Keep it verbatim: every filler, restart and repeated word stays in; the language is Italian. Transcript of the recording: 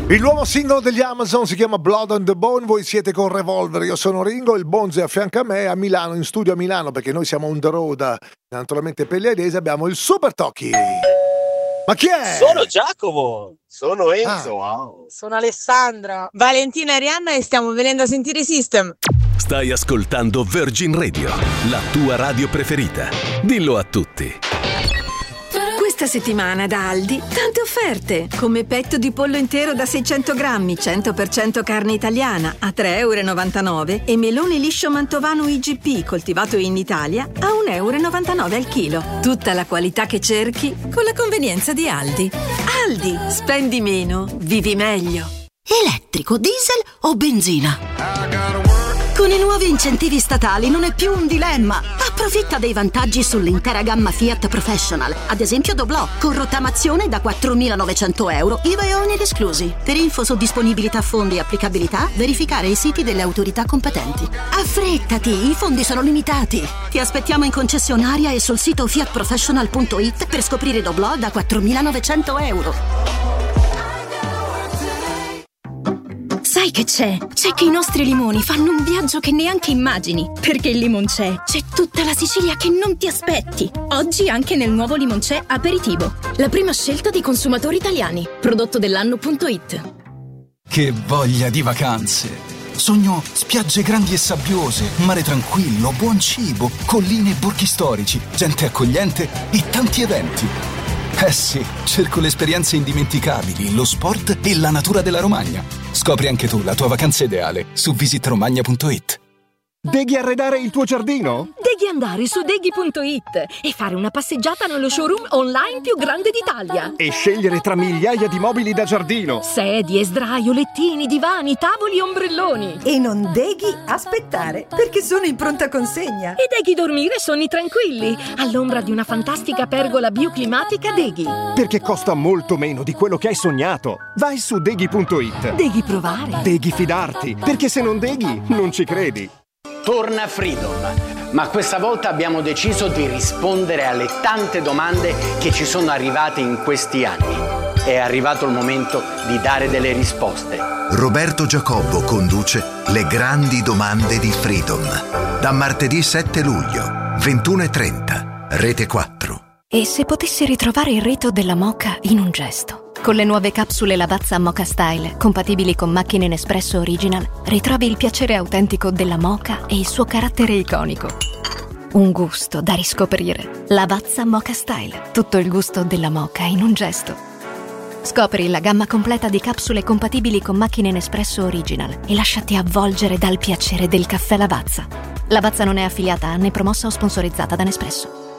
Il nuovo singolo degli Amazon si chiama Blood on the Bone. Voi siete con Revolver, io sono Ringo, il Bonzo è a fianco a me a Milano, in studio a Milano, perché noi siamo on the road naturalmente per gli Aidesi. Abbiamo il Super Tocchi. Ma chi è? Sono Giacomo. Sono Enzo. Ah. Wow. Sono Alessandra. Valentina e Arianna e stiamo venendo a sentire System. Stai ascoltando Virgin Radio, la tua radio preferita. Dillo a tutti. Questa settimana da Aldi, tante offerte, come petto di pollo intero da seicento grammi, cento per cento carne italiana a tre virgola novantanove euro e melone liscio mantovano I G P coltivato in Italia a uno virgola novantanove euro al chilo. Tutta la qualità che cerchi con la convenienza di Aldi. Aldi, spendi meno, vivi meglio. Elettrico, diesel o benzina? Con i nuovi incentivi statali non è più un dilemma. Approfitta dei vantaggi sull'intera gamma Fiat Professional, ad esempio Doblò, con rottamazione da quattromilanovecento euro, I V A e oneri esclusi. Per info su disponibilità fondi e applicabilità, verificare i siti delle autorità competenti. Affrettati, i fondi sono limitati. Ti aspettiamo in concessionaria e sul sito fiat professional punto it per scoprire Doblò da quattromilanovecento euro. Sai che c'è? C'è che i nostri limoni fanno un viaggio che neanche immagini. Perché il Limoncè c'è tutta la Sicilia che non ti aspetti. Oggi anche nel nuovo Limoncè Aperitivo. La prima scelta dei consumatori italiani. Prodotto dell'anno punto it. Che voglia di vacanze! Sogno spiagge grandi e sabbiose, mare tranquillo, buon cibo, colline e borghi storici, gente accogliente e tanti eventi. Eh sì, cerco le esperienze indimenticabili, lo sport e la natura della Romagna. Scopri anche tu la tua vacanza ideale su visit romagna punto it. Devi arredare il tuo giardino? Devi andare su deghi punto it e fare una passeggiata nello showroom online più grande d'Italia. E scegliere tra migliaia di mobili da giardino. Sedie, sdraio, lettini, divani, tavoli e ombrelloni. E non devi aspettare, perché sono in pronta consegna. E devi dormire sonni tranquilli, all'ombra di una fantastica pergola bioclimatica Deghi. Perché costa molto meno di quello che hai sognato. Vai su deghi punto it. Devi provare. Devi fidarti, perché se non deghi, non ci credi. Torna Freedom, ma questa volta abbiamo deciso di rispondere alle tante domande che ci sono arrivate in questi anni. È arrivato il momento di dare delle risposte. Roberto Giacobbo conduce Le grandi domande di Freedom. Da martedì sette luglio, ventuno e trenta, Rete quattro. E se potessi ritrovare il rito della moka in un gesto? Con le nuove capsule Lavazza Moka Style, compatibili con macchine Nespresso Original, ritrovi il piacere autentico della moka e il suo carattere iconico. Un gusto da riscoprire. Lavazza Moka Style, tutto il gusto della moka in un gesto. Scopri la gamma completa di capsule compatibili con macchine Nespresso Original e lasciati avvolgere dal piacere del caffè Lavazza. Lavazza non è affiliata né promossa o sponsorizzata da Nespresso.